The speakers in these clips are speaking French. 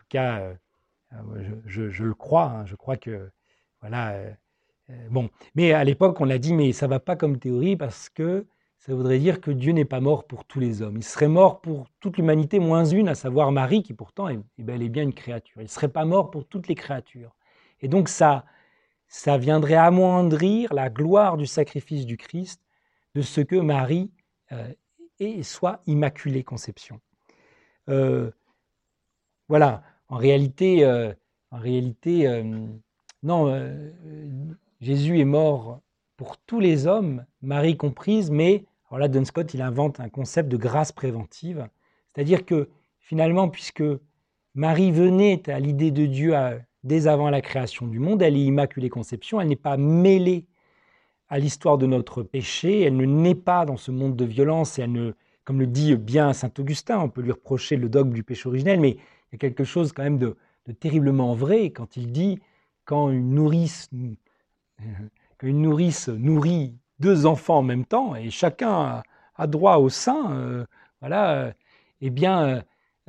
cas, je le crois, hein, je crois que, voilà, bon. Mais à l'époque, on a dit, mais ça ne va pas comme théorie parce que ça voudrait dire que Dieu n'est pas mort pour tous les hommes. Il serait mort pour toute l'humanité, moins une, à savoir Marie, qui pourtant est bel et bien une créature. Il ne serait pas mort pour toutes les créatures. Et donc ça viendrait amoindrir la gloire du sacrifice du Christ, de ce que Marie soit immaculée conception. Euh, voilà, en réalité non, Jésus est mort pour tous les hommes, Marie comprise, mais alors là, Duns Scott, il invente un concept de grâce préventive, c'est-à-dire que finalement, puisque Marie venait à l'idée de Dieu dès avant la création du monde, elle est immaculée conception, elle n'est pas mêlée à l'histoire de notre péché, elle ne naît pas dans ce monde de violence, et elle ne, comme le dit bien saint Augustin, on peut lui reprocher le dogme du péché originel, mais il y a quelque chose quand même de terriblement vrai quand il dit quand une nourrice nourrit deux enfants en même temps, et chacun a droit au sein, voilà, eh bien,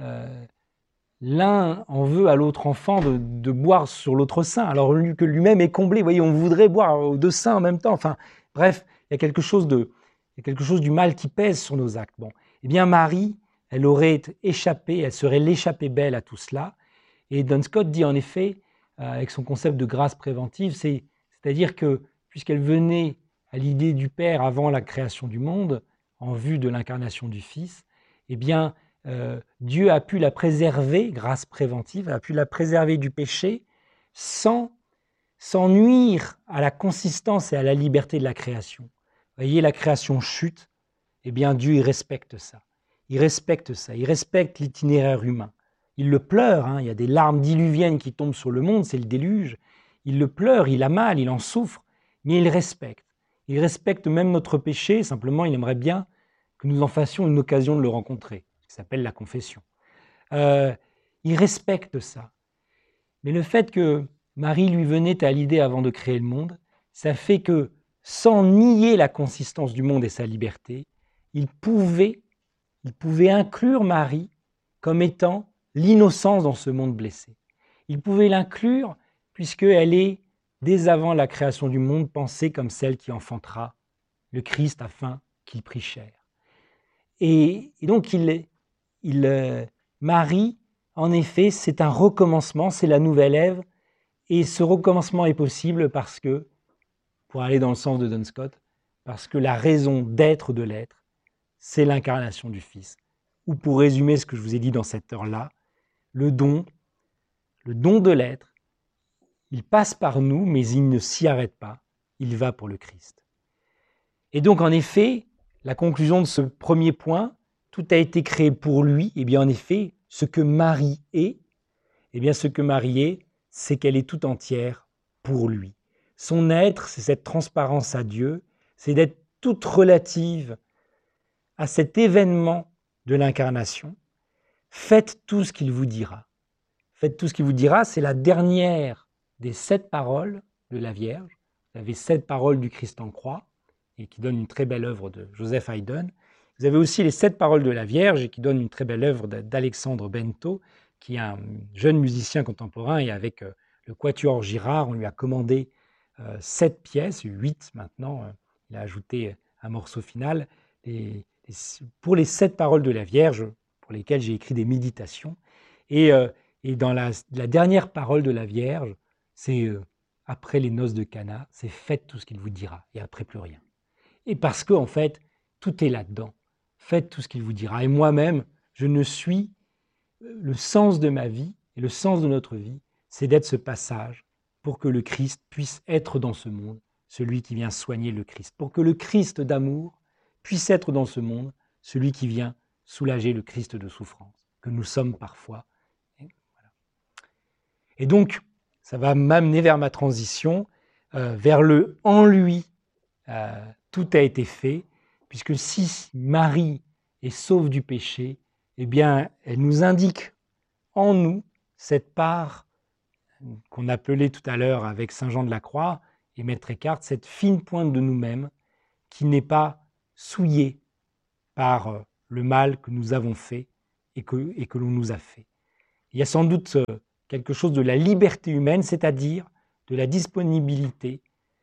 l'un en veut à l'autre enfant de boire sur l'autre sein, alors que lui-même est comblé. Vous voyez, on voudrait boire aux deux seins en même temps. Enfin, bref, il y a quelque chose du mal qui pèse sur nos actes. Bon, eh bien, Marie, elle aurait échappé, elle serait l'échappée belle à tout cela. Et Duns Scott dit en effet, avec son concept de grâce préventive, c'est-à-dire que puisqu'elle venait à l'idée du Père avant la création du monde, en vue de l'incarnation du Fils, eh bien, Dieu a pu la préserver, grâce préventive, a pu la préserver du péché sans nuire à la consistance et à la liberté de la création. Vous voyez, la création chute, eh bien Dieu il respecte ça. Il respecte ça, il respecte l'itinéraire humain. Il le pleure, hein, il y a des larmes diluviennes qui tombent sur le monde, c'est le déluge. Il le pleure, il a mal, il en souffre, mais il respecte. Il respecte même notre péché, simplement il aimerait bien que nous en fassions une occasion de le rencontrer, qui s'appelle la confession. Il respecte ça. Mais le fait que Marie lui venait à l'idée avant de créer le monde, ça fait que, sans nier la consistance du monde et sa liberté, il pouvait inclure Marie comme étant l'innocence dans ce monde blessé. Il pouvait l'inclure puisqu'elle est, dès avant la création du monde, pensée comme celle qui enfantera le Christ afin qu'il prie chair. Et donc, Marie, en effet, c'est un recommencement, c'est la nouvelle Ève, et ce recommencement est possible parce que, pour aller dans le sens de Duns Scott, parce que la raison d'être de l'être, c'est l'incarnation du Fils. Ou pour résumer ce que je vous ai dit dans cette heure-là, le don de l'être, il passe par nous, mais il ne s'y arrête pas, il va pour le Christ. Et donc, en effet, la conclusion de ce premier point, tout a été créé pour lui, et bien en effet, ce que Marie est, c'est qu'elle est tout entière pour lui. Son être, c'est cette transparence à Dieu, c'est d'être toute relative à cet événement de l'incarnation. Faites tout ce qu'il vous dira. Faites tout ce qu'il vous dira, c'est la dernière des 7 paroles de la Vierge. Vous avez 7 paroles du Christ en croix, et qui donne une très belle œuvre de Joseph Haydn. Vous avez aussi les 7 paroles de la Vierge, et qui donne une très belle œuvre d'Alexandre Bento, qui est un jeune musicien contemporain, et avec le Quatuor Girard, on lui a commandé 7 pièces, 8 maintenant, il a ajouté un morceau final, pour les 7 paroles de la Vierge, pour lesquelles j'ai écrit des méditations. Et dans la dernière parole de la Vierge, c'est après les noces de Cana, c'est faites tout ce qu'il vous dira, et après plus rien. Et parce que, en fait, tout est là-dedans. Faites tout ce qu'il vous dira. Et moi-même, je ne suis, le sens de ma vie, et le sens de notre vie, c'est d'être ce passage pour que le Christ puisse être dans ce monde, celui qui vient soigner le Christ. Pour que le Christ d'amour puisse être dans ce monde, celui qui vient soulager le Christ de souffrance, que nous sommes parfois. Et donc, ça va m'amener vers ma transition, vers le « en lui ». Tout a été fait, puisque si Marie est sauve du péché, eh bien, elle nous indique en nous cette part qu'on appelait tout à l'heure avec Saint Jean de la Croix et Maître Eckhart, cette fine pointe de nous-mêmes qui n'est pas souillée par le mal que nous avons fait et que l'on nous a fait. Il y a sans doute quelque chose de la liberté humaine, c'est-à-dire de la disponibilité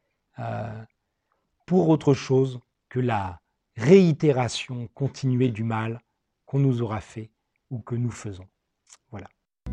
pour autre chose que la réitération continuée du mal qu'on nous aura fait ou que nous faisons. Voilà.